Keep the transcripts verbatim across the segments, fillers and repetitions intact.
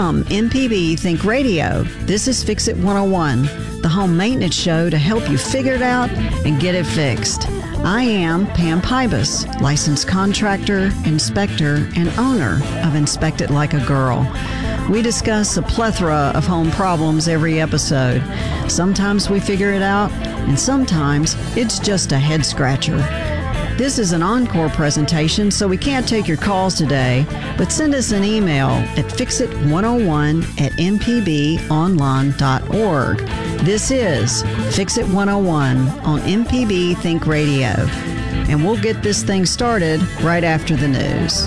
From M P B Think Radio, this is Fix It one oh one, the home maintenance show to help you figure it out and get it fixed. I am Pam Pybus, licensed contractor, inspector, and owner of Inspect It Like a Girl. We discuss a plethora of home problems every episode. Sometimes we figure it out, and sometimes it's just a head scratcher. This is an encore presentation, so we can't take your calls today, but send us an email at fix it one oh one at m p b online dot org. This is Fix It one oh one on M P B Think Radio, and we'll get this thing started right after the news.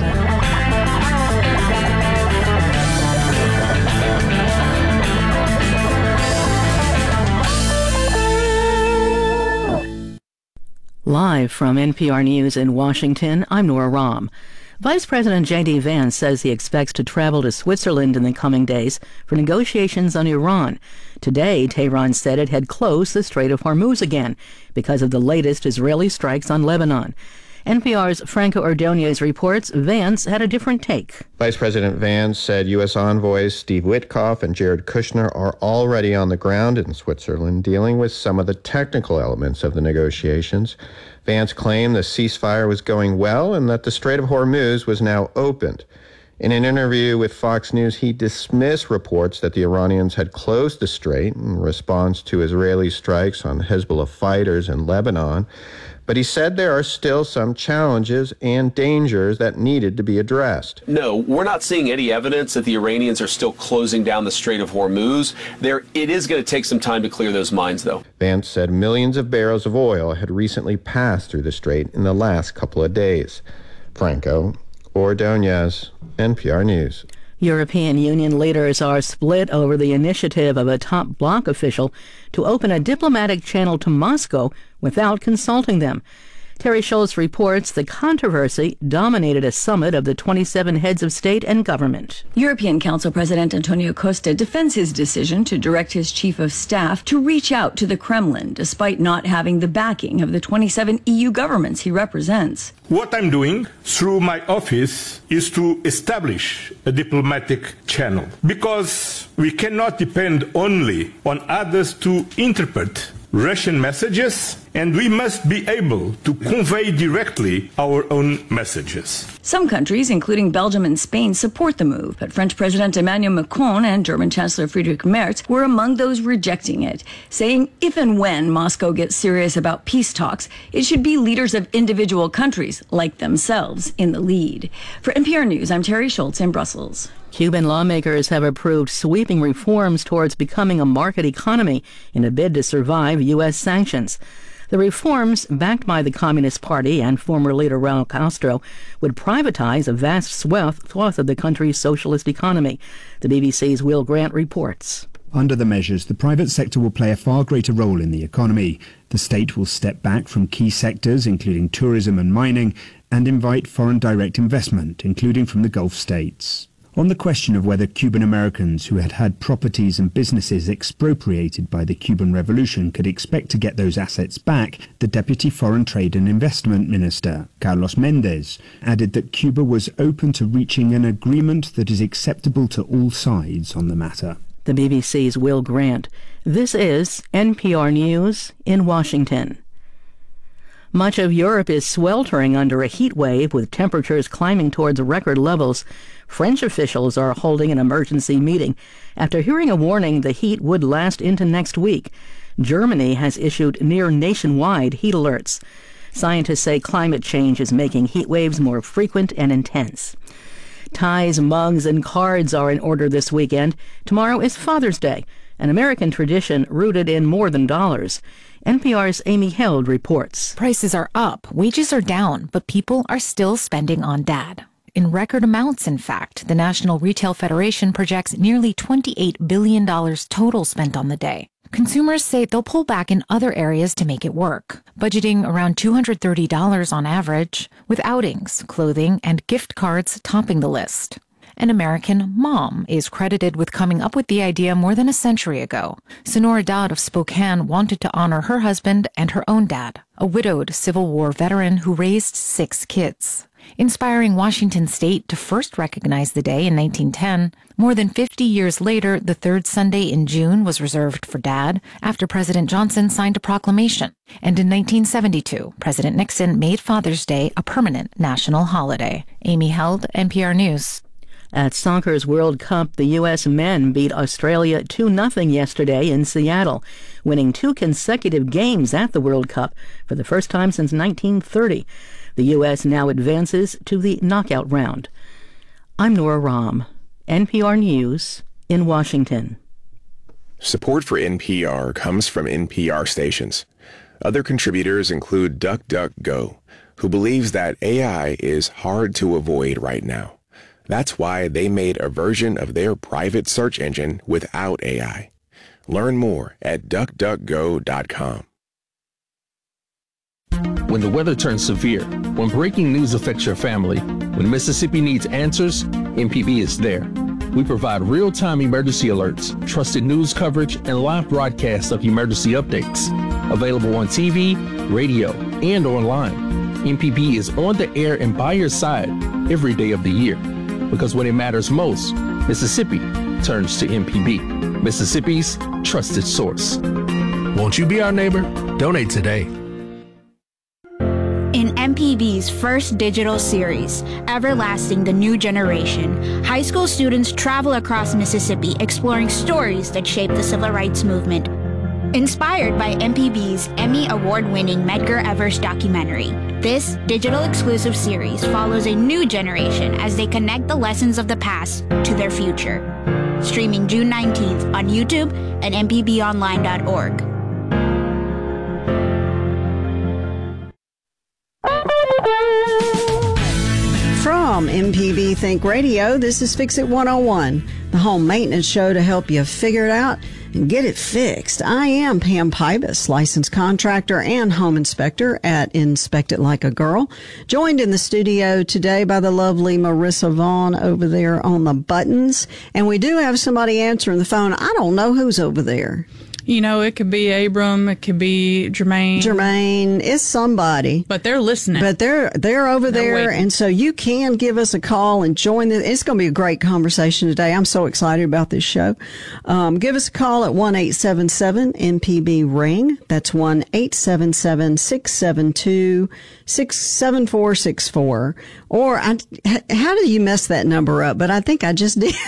Live from N P R News in Washington, I'm Nora Rahm. Vice President J D. Vance says he expects to travel to Switzerland in the coming days for negotiations on Iran. Today, Tehran said it had closed the Strait of Hormuz again because of the latest Israeli strikes on Lebanon. N P R's Franco Ordonez reports Vance had a different take. Vice President Vance said U S envoys Steve Witkoff and Jared Kushner are already on the ground in Switzerland dealing with some of the technical elements of the negotiations. Vance claimed the ceasefire was going well and that the Strait of Hormuz was now opened. In an interview with Fox News, he dismissed reports that the Iranians had closed the strait in response to Israeli strikes on Hezbollah fighters in Lebanon. But he said there are still some challenges and dangers that needed to be addressed. No, we're not seeing any evidence that the Iranians are still closing down the Strait of Hormuz. There, it is going to take some time to clear those mines, though. Vance said millions of barrels of oil had recently passed through the strait in the last couple of days. Franco Ordonez, N P R News. European Union leaders are split over the initiative of a top bloc official to open a diplomatic channel to Moscow without consulting them. Terry Schultz reports the controversy dominated a summit of the twenty-seven heads of state and government. European Council President Antonio Costa defends his decision to direct his chief of staff to reach out to the Kremlin despite not having the backing of the twenty-seven E U governments he represents. What I'm doing through my office is to establish a diplomatic channel because we cannot depend only on others to interpret Russian messages, and we must be able to convey directly our own messages. Some countries, including Belgium and Spain, support the move, but French President Emmanuel Macron and German Chancellor Friedrich Merz were among those rejecting it, saying if and when Moscow gets serious about peace talks, it should be leaders of individual countries, like themselves, in the lead. For N P R News, I'm Terry Schultz in Brussels. Cuban lawmakers have approved sweeping reforms towards becoming a market economy in a bid to survive U S sanctions. The reforms, backed by the Communist Party and former leader Raul Castro, would privatize a vast swath, swath of the country's socialist economy. The B B C's Will Grant reports. Under the measures, the private sector will play a far greater role in the economy. The state will step back from key sectors, including tourism and mining, and invite foreign direct investment, including from the Gulf states. On the question of whether Cuban Americans who had had properties and businesses expropriated by the Cuban Revolution could expect to get those assets back, the Deputy Foreign Trade and Investment Minister, Carlos Mendez, added that Cuba was open to reaching an agreement that is acceptable to all sides on the matter. The B B C's Will Grant. This is N P R News in Washington. Much of Europe is sweltering under a heat wave with temperatures climbing towards record levels. French officials are holding an emergency meeting after hearing a warning the heat would last into next week. Germany has issued near nationwide heat alerts. Scientists say climate change is making heat waves more frequent and intense. Ties, mugs, and cards are in order this weekend. Tomorrow is Father's Day, an American tradition rooted in more than dollars. N P R's Amy Held reports. Prices are up, wages are down, but people are still spending on Dad. In record amounts, in fact. The National Retail Federation projects nearly twenty-eight billion dollars total spent on the day. Consumers say they'll pull back in other areas to make it work, budgeting around two hundred thirty dollars on average, with outings, clothing, and gift cards topping the list. An American mom is credited with coming up with the idea more than a century ago. Sonora Dodd of Spokane wanted to honor her husband and her own dad, a widowed Civil War veteran who raised six kids. inspiring Washington state to first recognize the day in nineteen ten. More than fifty years later, the third Sunday in June was reserved for Dad after President Johnson signed a proclamation. And in nineteen seventy-two, President Nixon made Father's Day a permanent national holiday. Amy Held, N P R News. At soccer's World Cup, the U S men beat Australia two nothing yesterday in Seattle, winning two consecutive games at the World Cup for the first time since nineteen thirty. The U S now advances to the knockout round. I'm Nora Rahm, N P R News in Washington. Support for N P R comes from N P R stations. Other contributors include DuckDuckGo, who believes that A I is hard to avoid right now. That's why they made a version of their private search engine without A I. Learn more at duck duck go dot com. When the weather turns severe, when breaking news affects your family, when Mississippi needs answers, M P B is there. We provide real-time emergency alerts, trusted news coverage, and live broadcasts of emergency updates. Available on T V, radio, and online. M P B is on the air and by your side every day of the year. Because when it matters most, Mississippi turns to M P B, Mississippi's trusted source. Won't you be our neighbor? Donate today. In M P B's first digital series, Everlasting the New Generation, high school students travel across Mississippi exploring stories that shaped the civil rights movement. Inspired by M P B's Emmy Award-winning Medgar Evers documentary, this digital exclusive series follows a new generation as they connect the lessons of the past to their future. Streaming June nineteenth on YouTube and m p b online dot org. From M P B Think Radio, this is Fix It one oh one, the home maintenance show to help you figure it out and get it fixed. I am Pam Pybus, licensed contractor and home inspector at Inspect It Like a Girl. Joined in the studio today by the lovely Marissa Vaughn over there on the buttons. And we do have somebody answering the phone. I don't know who's over there. You know, it could be Abram, it could be Jermaine. Jermaine is somebody. But they're listening. But they're they're over They're there, waiting. and so you can give us a call and join. The, it's going to be a great conversation today. I'm so excited about this show. Um, give us a call at one eight seven seven M P B ring. That's one eight seven seven six seven two six seven four six four. Or, I, how do you mess that number up? But I think I just did.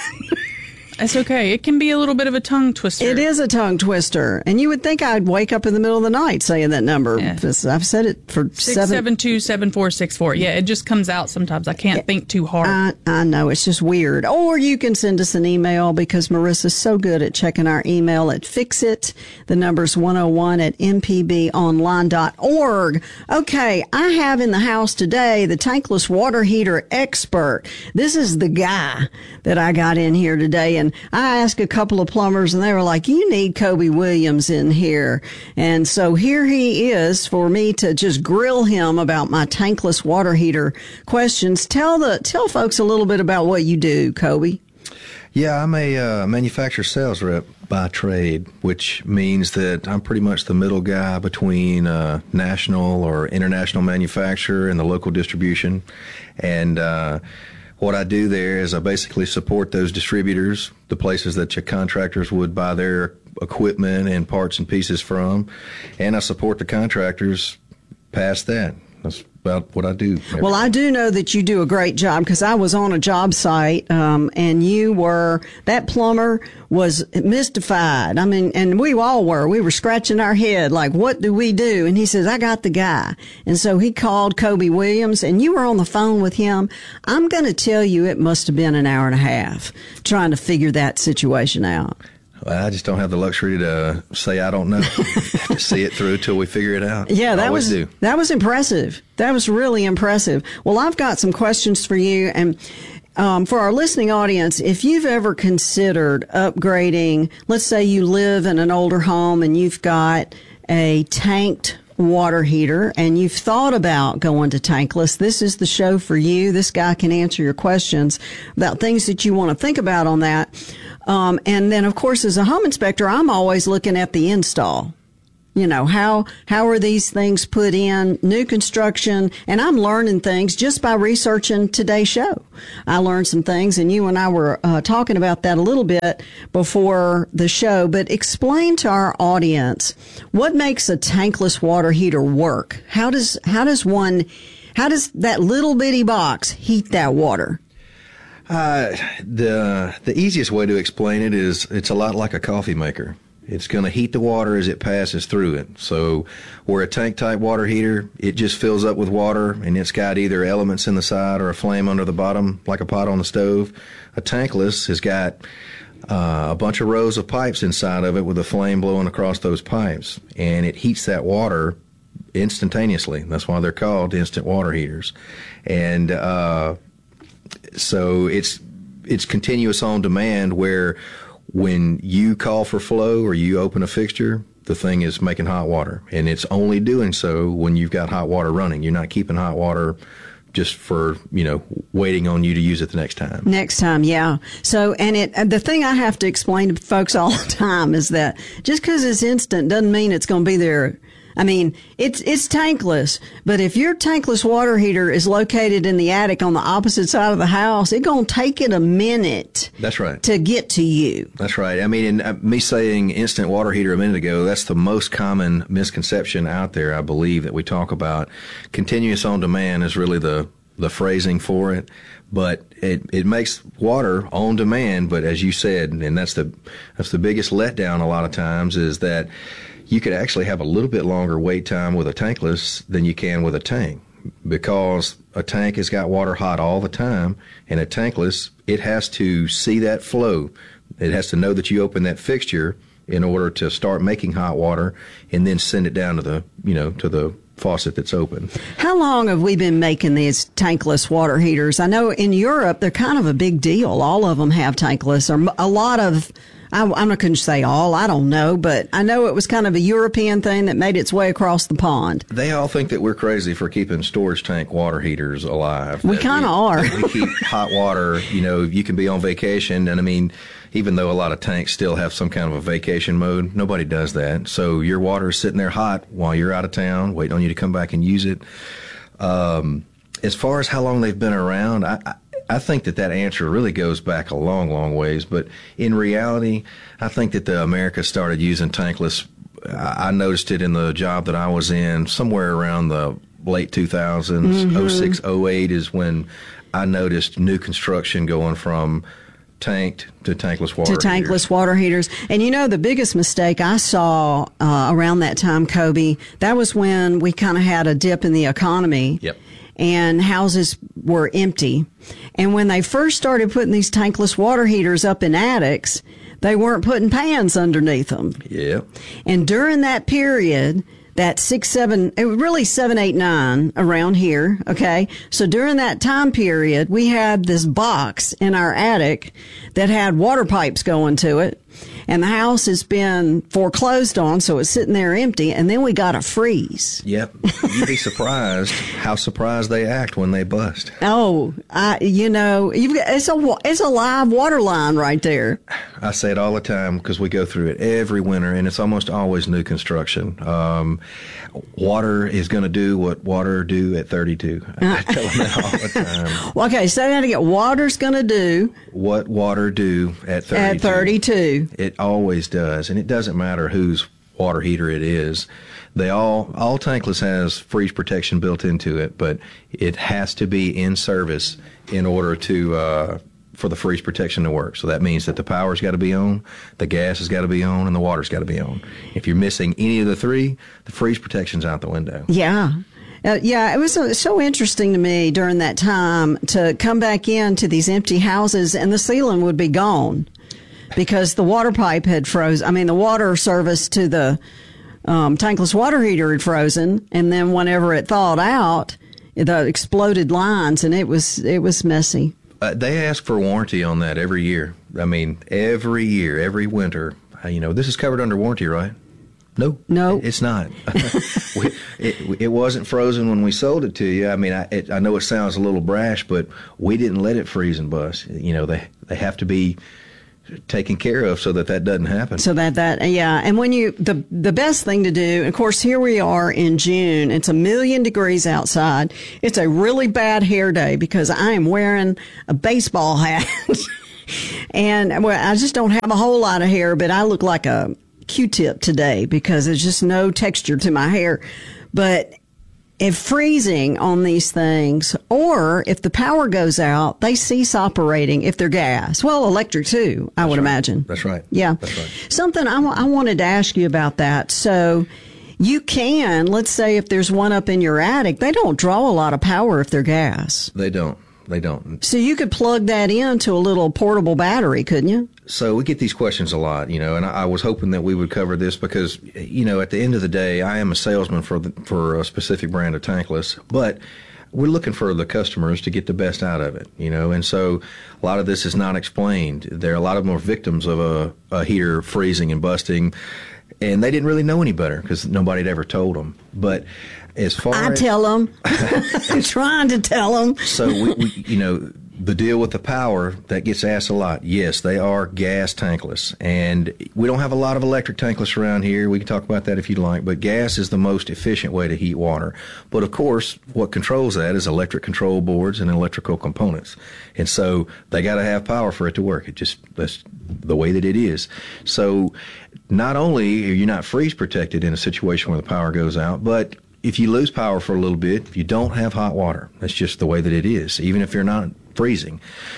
It's okay. It can be a little bit of a tongue twister. It is a tongue twister. And you would think I'd wake up in the middle of the night saying that number. Yeah. I've said it for six seven. seven two seven four six four. Yeah, it just comes out sometimes. I can't think too hard. I, I know. It's just weird. Or you can send us an email because Marissa's so good at checking our email at Fixit. The number's one oh one at m p b online dot org. Okay, I have in the house today the tankless water heater expert. This is the guy that I got in here today. And I asked a couple of plumbers and they were like, you need Kobe Williams in here. And so here he is for me to just grill him about my tankless water heater questions. Tell the, tell folks a little bit about what you do, Kobe. Yeah, I'm a uh, manufacturer sales rep by trade, which means that I'm pretty much the middle guy between uh, national or international manufacturer and the local distribution. And, uh, what I do there is I basically support those distributors, the places that your contractors would buy their equipment and parts and pieces from, and I support the contractors past that. That's about what I do. Well, I do know that you do a great job because I was on a job site um, and you were, that plumber was mystified. I mean, and we all were. We were scratching our head like, what do we do? And he says, I got the guy. And so he called Kobe Williams and you were on the phone with him. I'm going to tell you it must have been an hour and a half trying to figure that situation out. I just don't have the luxury to say I don't know. To see it through till we figure it out. Yeah, that Always was do. that was impressive. That was really impressive. Well, I've got some questions for you, and um, for our listening audience, if you've ever considered upgrading, let's say you live in an older home and you've got a tanked water heater and you've thought about going to tankless, this is the show for you. This guy can answer your questions about things that you want to think about on that. Um, and then, of course, as a home inspector, I'm always looking at the install. You know, how how are these things put in, new construction? And I'm learning things just by researching today's show. I learned some things, and you and I were uh, talking about that a little bit before the show. But explain to our audience, what makes a tankless water heater work? How does how does one, how does that little bitty box heat that water? Uh, the the easiest way to explain it is it's a lot like a coffee maker. It's going to heat the water as it passes through it. So where a tank-type water heater, it just fills up with water, and it's got either elements in the side or a flame under the bottom, like a pot on the stove. A tankless has got uh, a bunch of rows of pipes inside of it with a flame blowing across those pipes, and it heats that water instantaneously. That's why they're called instant water heaters. And uh, so it's it's continuous on demand, where when you call for flow or you open a fixture, the thing is making hot water, and it's only doing so when you've got hot water running. You're not keeping hot water just for, you know, waiting on you to use it the next time. Next time, yeah. So, and it, the thing I have to explain to folks all the time is that just because it's instant doesn't mean it's going to be there. I mean, it's it's tankless, but if your tankless water heater is located in the attic on the opposite side of the house, it's going to take it a minute. That's right. To get to you. That's right. I mean, and uh, me saying instant water heater a minute ago, that's the most common misconception out there, I believe, that we talk about. Continuous on demand is really the the phrasing for it, but it it makes water on demand. But as you said, and that's the that's the biggest letdown a lot of times, is that you could actually have a little bit longer wait time with a tankless than you can with a tank, because a tank has got water hot all the time, and a tankless, it has to see that flow. It has to know that you open that fixture in order to start making hot water, and then send it down to the, you know, to the faucet that's open. How long have we been making these tankless water heaters? I know in Europe, they're kind of a big deal. All of them have tankless, or a lot of, I, I'm not going to say all, I don't know, but I know it was kind of a European thing that made its way across the pond. They all think that we're crazy for keeping storage tank water heaters alive. We kind of are. We keep hot water, you know, you can be on vacation, and I mean, even though a lot of tanks still have some kind of a vacation mode, nobody does that. So your water is sitting there hot while you're out of town, waiting on you to come back and use it. Um, as far as how long they've been around, I, I I think that that answer really goes back a long, long ways. But in reality, I think that the America started using tankless. I noticed it in the job that I was in somewhere around the late two thousands. Mm-hmm. oh six, oh eight is when I noticed new construction going from tanked to tankless water to tankless heaters. water heaters. And you know, the biggest mistake I saw uh, around that time, Kobe, that was when we kind of had a dip in the economy. Yep. And houses were empty. And when they first started putting these tankless water heaters up in attics, they weren't putting pans underneath them. Yeah. And during that period, that six, seven, it was really seven, eight, nine around here. Okay. So during that time period, we had this box in our attic that had water pipes going to it. And the house has been foreclosed on, so it's sitting there empty. And then we got a freeze. Yep. You'd be surprised how surprised they act when they bust. Oh, I, you know, you've got, it's a it's a live water line right there. I say it all the time because we go through it every winter, and it's almost always new construction. Um, water is going to do what water do at thirty-two. I tell them that all the time. Well, okay, so now to get water's going to do what water do at thirty-two. At thirty-two. It always does, and it doesn't matter whose water heater it is. They all, all tankless has freeze protection built into it, but it has to be in service in order to, uh, for the freeze protection to work. So that means that the power's got to be on, the gas has got to be on, and the water's got to be on. If you're missing any of the three, the freeze protection's out the window. Yeah. Uh, yeah, it was so, so interesting to me during that time to come back into these empty houses and the ceiling would be gone because the water pipe had frozen. I mean, the water service to the um, tankless water heater had frozen, and then whenever it thawed out, the exploded lines, and it was it was messy. Uh, they ask for warranty on that every year. I mean, every year, every winter. Uh, you know, this is covered under warranty, right? No, no, it's not. we, it, it wasn't frozen when we sold it to you. I mean, I, it, I know it sounds a little brash, but we didn't let it freeze and bust. You know, they they have to be taken care of so that that doesn't happen. So that, that, yeah. And when you, the, the best thing to do, of course, here we are in June. It's a million degrees outside. It's a really bad hair day because I am wearing a baseball hat. And well, I just don't have a whole lot of hair, but I look like a Q-tip today because there's just no texture to my hair. But if freezing on these things, or if the power goes out, they cease operating if they're gas. Well, electric too, I That's would right. imagine. That's right. Yeah. That's right. Something I, w- I wanted to ask you about that. So you can, let's say if there's one up in your attic, they don't draw a lot of power if they're gas. They don't. They don't. So you could plug that into a little portable battery, couldn't you? So we get these questions a lot, you know, and I, I was hoping that we would cover this because, you know, at the end of the day, I am a salesman for the, for a specific brand of tankless, but we're looking for the customers to get the best out of it, you know, and so a lot of this is not explained. There are a lot of more victims of a, a heater freezing and busting, and they didn't really know any better because nobody had ever told them. But as far I as, tell them. I'm trying to tell them. So, we, we, you know, the deal with the power, that gets asked a lot. Yes, they are gas tankless. And we don't have a lot of electric tankless around here. We can talk about that if you'd like. But gas is the most efficient way to heat water. But, of course, what controls that is electric control boards and electrical components. And so they got to have power for it to work. It just, that's the way that it is. So not only are you not freeze protected in a situation where the power goes out, but if you lose power for a little bit, you don't have hot water. That's just the way that it is, even if you're not freezing.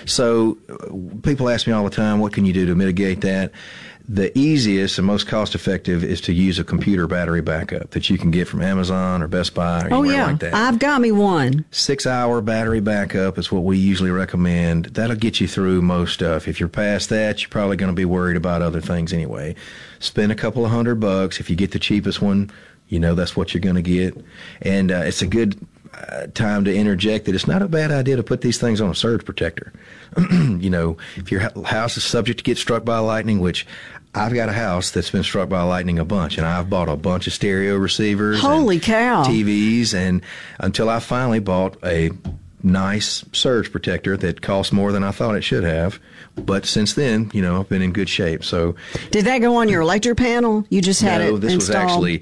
So uh, people ask me all the time, what can you do to mitigate that? The easiest and most cost-effective is to use a computer battery backup that you can get from Amazon or Best Buy or Oh, anywhere yeah. like that. I've got me one. Six-hour battery backup is what we usually recommend. That'll get you through most stuff. If you're past that, you're probably going to be worried about other things anyway. Spend a couple of hundred bucks. If you get the cheapest one, you know that's what you're going to get. And uh, it's a good uh, time to interject that it's not a bad idea to put these things on a surge protector. You know, if your house is subject to get struck by lightning, which I've got a house that's been struck by lightning a bunch, and I've bought a bunch of stereo receivers. Holy and cow. T Vs, and until I finally bought a nice surge protector that cost more than I thought it should have. But since then, you know, I've been in good shape. So, did that go on your electric panel? You just had no, it this installed? was actually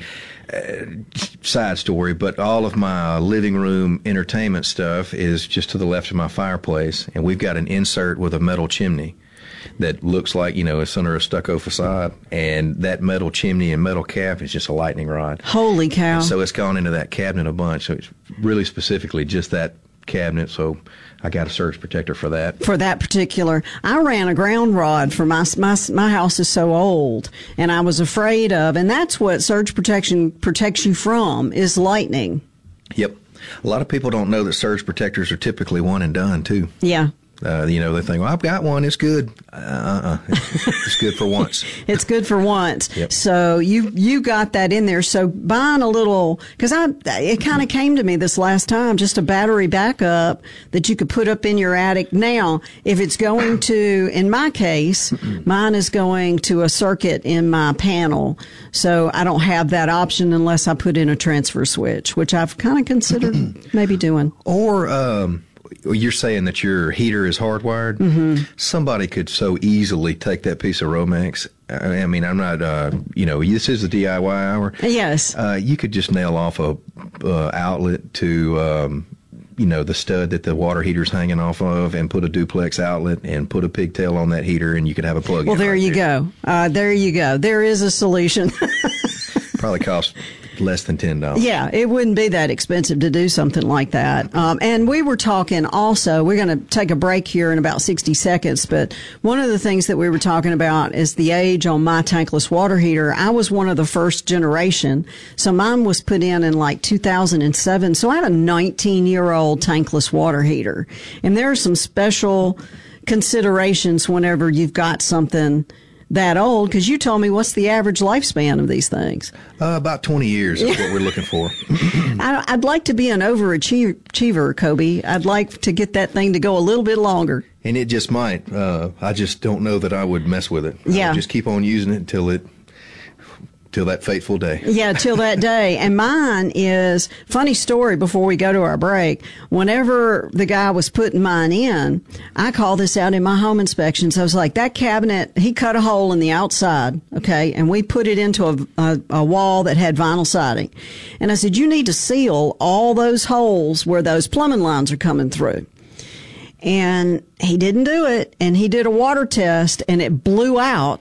uh, side story. But all of my living room entertainment stuff is just to the left of my fireplace, and we've got an insert with a metal chimney that looks like, you know, it's under a stucco facade, and that metal chimney and metal cap is just a lightning rod. Holy cow. And so it's gone into that cabinet a bunch. So it's really specifically just that cabinet. So I got a surge protector for that. For that particular, I ran a ground rod for my, my, my house is so old, and I was afraid of, and that's what surge protection protects you from, is lightning. Yep. A lot of people don't know that surge protectors are typically one and done, too. Yeah. Uh, you know, they think, well, I've got one, it's good. Uh-uh. It's, it's good for once. It's good for once. Yep. So you you got that in there. So buying a little, because I it kind of came to me this last time, just a battery backup that you could put up in your attic. Now, if it's going to, in my case, mine is going to a circuit in my panel, so I don't have that option unless I put in a transfer switch, which I've kind of considered maybe doing. Or um, you're saying that your heater is hardwired. Mm-hmm. Somebody could so easily take that piece of Romex. I mean, I'm not, uh, you know, this is the D I Y hour. Yes. Uh, you could just nail off a uh, outlet to, um, you know, the stud that the water heater's hanging off of, and put a duplex outlet and put a pigtail on that heater, and you could have a plug-in. Well, there right you there. go. Uh, there you go. There is a solution. Probably costs less than ten dollars. Yeah, it wouldn't be that expensive to do something like that. Um, and we were talking also, we're going to take a break here in about sixty seconds, but one of the things that we were talking about is the age on my tankless water heater. I was one of the first generation, so mine was put in in like two thousand seven, so I had a nineteen-year-old tankless water heater. And there are some special considerations whenever you've got something that old, because you told me what's the average lifespan of these things. Uh, about twenty years is what we're looking for. I, I'd like to be an overachiever, Kobe. I'd like to get that thing to go a little bit longer. And it just might. Uh, I just don't know that I would mess with it. I Yeah. would just keep on using it until it Till that fateful day. Yeah, till that day. And mine is, funny story before we go to our break, whenever the guy was putting mine in, I called this out in my home inspections. I was like, that cabinet, he cut a hole in the outside, okay, and we put it into a, a, a wall that had vinyl siding. And I said, you need to seal all those holes where those plumbing lines are coming through. And he didn't do it, and he did a water test, and it blew out